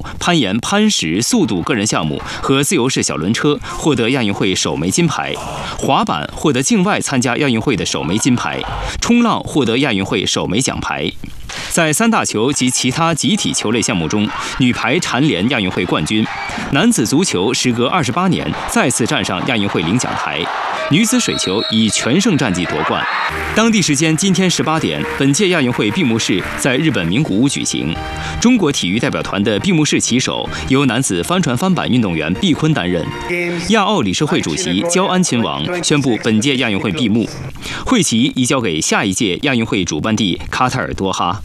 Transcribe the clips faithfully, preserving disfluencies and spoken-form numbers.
攀岩、攀石、速度个人项目和自由式小轮车获得亚运会首枚金牌，滑板获得境外参加亚运会的首枚金牌，冲浪获得亚运会首枚奖牌。在三大球及其他集体球类项目中，女排蝉联亚运会冠军；男子足球时隔二十八年再次站上亚运会领奖台；女子水球以全胜战绩夺冠。当地时间今天十八点，本届亚运会闭幕式在日本名古屋举行。中国体育代表团的闭幕式旗手由男子帆船翻板运动员毕坤担任。亚奥理事会主席焦安亲王宣布本届亚运会闭幕，会旗移交给下一届亚运会主办地卡塔尔多哈。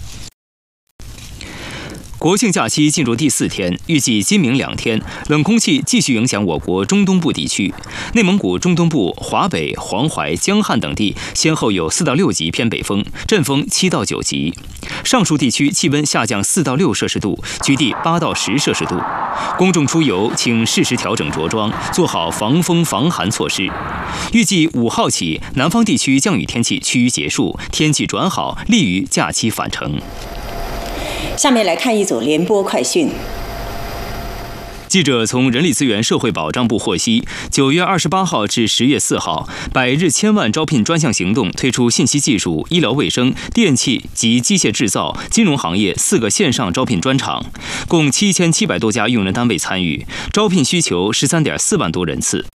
国庆假期进入第四天，预计今明两天冷空气继续影响我国中东部地区。内蒙古中东部、华北、黄淮、江汉等地先后有四到六级偏北风，阵风七到九级。上述地区气温下降四到六摄氏度，局地八到十摄氏度。公众出游请适时调整着装，做好防风防寒措施。预计五号起，南方地区降雨天气趋于结束，天气转好，利于假期返程。 下面来看一组联播快讯。 记者从人力资源社会保障部获悉，九月二十八号至十月四号，百日千万招聘专项行动推出信息技术、医疗卫生、电气及机械制造、金融行业四个线上招聘专场，共七千七百多家用人单位参与，招聘需求十三点四万多人次。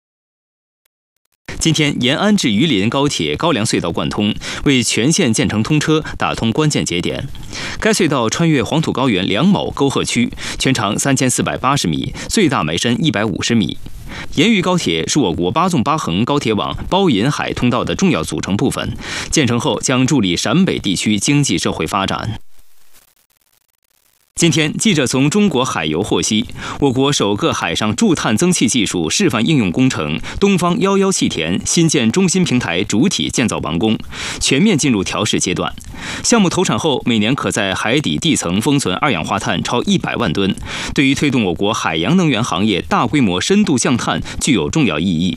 今天，延安至榆林高铁高梁隧道贯通，为全线建成通车打通关键节点。该隧道穿越黄土高原梁某沟壑区，全长三千四百八十米，最大埋深一百五十米。延榆高铁是我国八纵八横高铁网包银海通道的重要组成部分，建成后将助力陕北地区经济社会发展。今天，记者从中国海油获悉，我国首个海上驻碳增气技术示范应用工程东方幺幺气田新建中心平台主体建造完工，全面进入调试阶段。项目投产后，每年可在海底地层封存二氧化碳超一百万吨，对于推动我国海洋能源行业大规模深度降碳具有重要意义。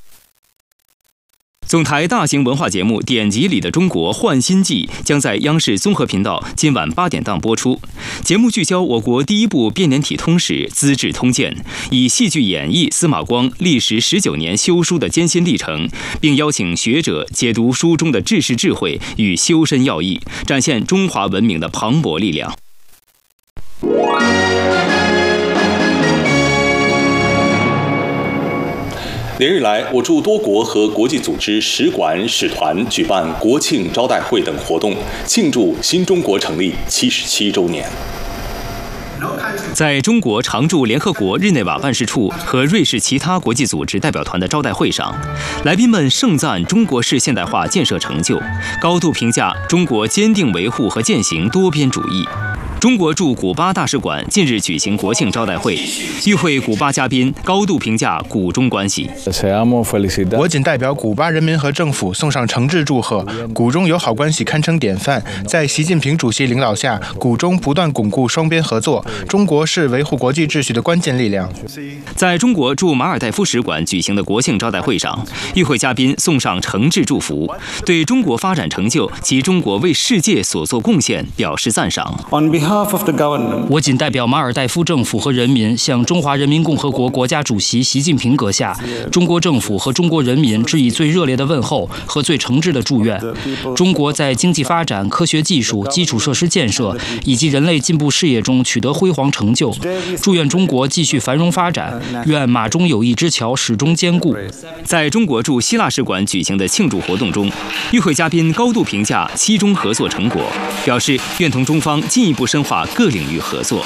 总台大型文化节目《典籍里的中国焕新纪》将在央视综合频道今晚八点档播出。节目聚焦我国第一部编年体通史《资治通鉴》，以戏剧演绎司马光历时十九年修书的艰辛历程，并邀请学者解读书中的治世智慧与修身要义，展现中华文明的磅礴力量。 连日来，我驻多国和国际组织使馆、使团举办国庆招待会等活动，庆祝新中国成立七十七周年。 在中国常驻联合国日内瓦办事处和瑞士其他国际组织代表团的招待会上，来宾们盛赞中国式现代化建设成就，高度评价中国坚定维护和践行多边主义。中国驻古巴大使馆近日举行国庆招待会，与会古巴嘉宾高度评价古中关系。 我谨代表古巴人民和政府送上诚挚祝贺，古中友好关系堪称典范。在习近平主席领导下，古中不断巩固双边合作，中国是维护国际秩序的关键力量。 在中国驻马尔代夫使馆举行的国庆招待会上，与会嘉宾送上诚挚祝福，对中国发展成就及中国为世界所做贡献表示赞赏。 我谨代表马尔代夫政府和人民，向中华人民共和国国家主席习近平阁下、中国政府和中国人民致以最热烈的问候和最诚挚的祝愿。中国在经济发展、科学技术、基础设施建设以及人类进步事业中取得辉煌成就，祝愿中国继续繁荣发展，愿马中友谊之桥始终坚固。 在中国驻希腊使馆举行的庆祝活动中，与会嘉宾高度评价期中合作成果，表示愿同中方进一步深化各领域合作。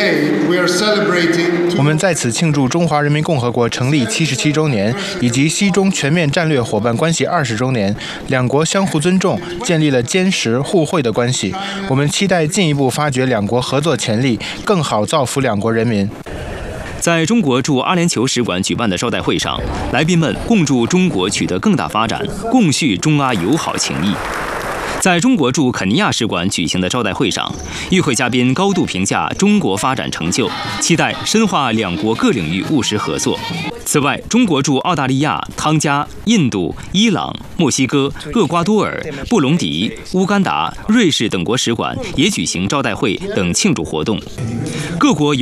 我们在此庆祝中华人民共和国成立七十七周年，以及西中全面战略伙伴关系二十周年。两国相互尊重，建立了坚实互惠的关系。我们期待进一步发掘两国合作潜力，更好造福两国人民。 在中国驻阿联酋使馆举办的招待会上，来宾们共祝中国取得更大发展，共叙中阿友好情谊。在中国驻肯尼亚使馆举行的招待会上，与会嘉宾高度评价中国发展成就，期待深化两国各领域务实合作。此外，中国驻澳大利亚、汤加、印度、伊朗、墨西哥、厄瓜多尔、布隆迪、乌干达、瑞士等国使馆也举行招待会等庆祝活动。各国